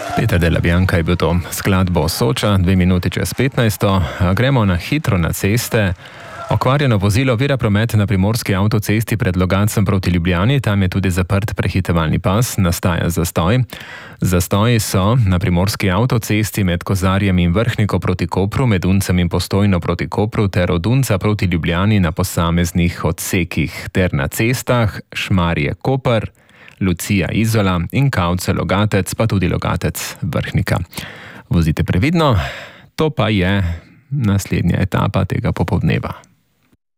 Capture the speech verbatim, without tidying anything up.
Peter Della Bianca je bil to skladbo Soča, dve minuti čez petnajsto. Gremo na hitro na ceste. Okvarjeno vozilo vira promet na primorski avtocesti pred Logatcem proti Ljubljani. Tam je tudi zaprt prehitevalni pas, nastaja zastoj. Zastoji so na primorski avtocesti med Kozarjem in Vrhniko proti Kopru, med Uncem in Postojno proti Kopru ter od Unca proti Ljubljani na posameznih odsekih ter na cestah Šmarje-Koper, Lucija-Izola in Kavce-Logatec, pa tudi Logatec-Vrhnika. Vozite previdno, to pa je naslednja etapa tega popoldneva.